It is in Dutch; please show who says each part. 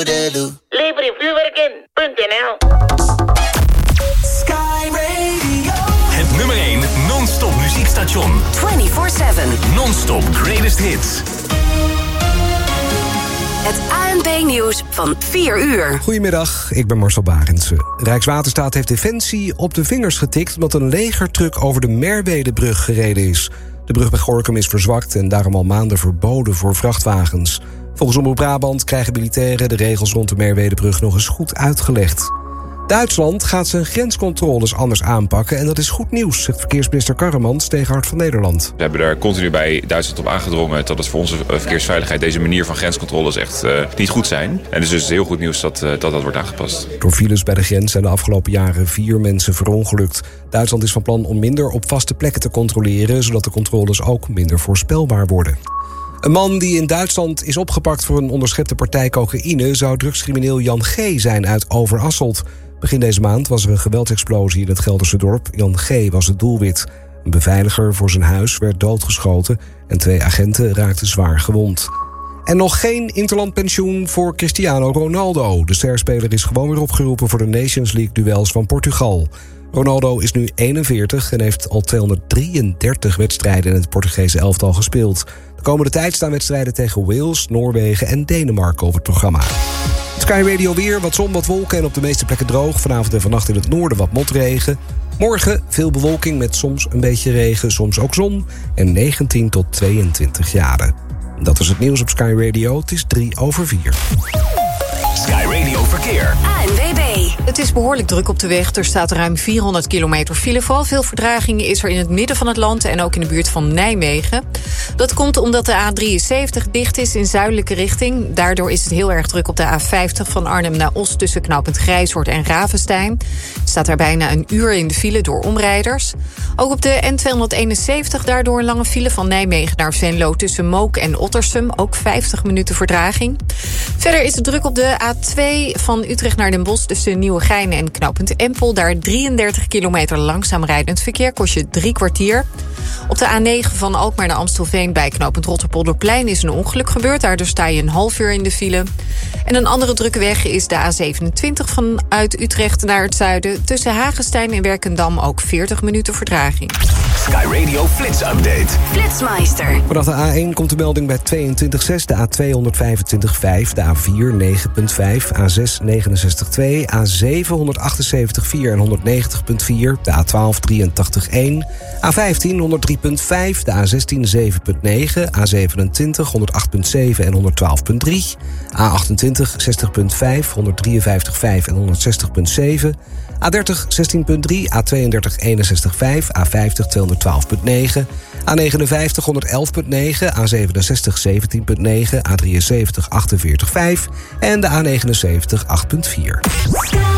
Speaker 1: Toedelu.
Speaker 2: Lever je vuurwerk in.nl.
Speaker 3: Sky Radio.
Speaker 4: Het nummer 1 non-stop muziekstation.
Speaker 5: 24/7.
Speaker 4: Non-stop greatest hits.
Speaker 5: Het ANP-nieuws van 4 uur.
Speaker 6: Goedemiddag, ik ben Marcel Barendse. Rijkswaterstaat heeft Defensie op de vingers getikt omdat een legertruck over de Merwedebrug gereden is. De brug bij Gorinchem is verzwakt en daarom al maanden verboden voor vrachtwagens. Volgens Omroep Brabant krijgen militairen de regels rond de Merwedebrug nog eens goed uitgelegd. Duitsland gaat zijn grenscontroles anders aanpakken en dat is goed nieuws, zegt verkeersminister Karremans tegen Hart van Nederland.
Speaker 7: We hebben daar continu bij Duitsland op aangedrongen dat het voor onze verkeersveiligheid deze manier van grenscontroles echt niet goed zijn. En dus is het heel goed nieuws dat wordt aangepast.
Speaker 6: Door files bij de grens zijn de afgelopen jaren 4 mensen verongelukt. Duitsland is van plan om minder op vaste plekken te controleren, zodat de controles ook minder voorspelbaar worden. Een man die in Duitsland is opgepakt voor een onderschepte partij cocaïne zou drugscrimineel Jan G. zijn uit Overasselt. Begin deze maand was er een geweldsexplosie in het Gelderse dorp. Jan G. was het doelwit. Een beveiliger voor zijn huis werd doodgeschoten en 2 agenten raakten zwaar gewond. En nog geen interlandpensioen voor Cristiano Ronaldo. De sterspeler is gewoon weer opgeroepen voor de Nations League-duels van Portugal. Ronaldo is nu 41 en heeft al 233 wedstrijden in het Portugese elftal gespeeld. De komende tijd staan wedstrijden tegen Wales, Noorwegen en Denemarken op het programma. Sky Radio weer, wat zon, wat wolken en op de meeste plekken droog. Vanavond en vannacht in het noorden wat motregen. Morgen veel bewolking met soms een beetje regen, soms ook zon. En 19 tot 22 graden. Dat is het nieuws op Sky Radio. Het is 3:04.
Speaker 4: Sky Radio Verkeer.
Speaker 5: ANWB.
Speaker 8: Het is behoorlijk druk op de weg. Er staat ruim 400 kilometer file. Vooral veel vertraging is er in het midden van het land en ook in de buurt van Nijmegen. Dat komt omdat de A73 dicht is in zuidelijke richting. Daardoor is het heel erg druk op de A50 van Arnhem naar Os tussen knooppunt Grijshoort en Ravenstein. Staat daar bijna een uur in de file door omrijders. Ook op de N271 daardoor een lange file van Nijmegen naar Venlo tussen Mook en Ottersum. Ook 50 minuten vertraging. Verder is het druk op de A2 van Utrecht naar Den Bosch tussen Nieuwegein en knooppunt Empel. Daar 33 kilometer langzaam rijdend verkeer, kost je 3 kwartier. Op de A9 van Alkmaar naar Amstelveen bij knooppunt Rotterpolderplein is een ongeluk gebeurd. Daardoor sta je een half uur in de file. En een andere drukke weg is de A27 vanuit Utrecht naar het zuiden. Tussen Hagestein en Werkendam ook 40 minuten vertraging.
Speaker 4: Sky Radio Flits Update.
Speaker 5: Flitsmeister.
Speaker 6: Vanaf de A1 komt de melding bij 22,6, de A225,5, de A4 9,5, A6 69,2, A7 178,4 en 190,4, de A12 83,1, A15 103,5, de A16 7,9, A27 108,7 en 112,3, A28 60,5, 153,5 en 160,7, A30 16,3, A32 61,5, A50 212,9, A59 111,9, A67 17,9, A73 48,5 en de A79 8,4.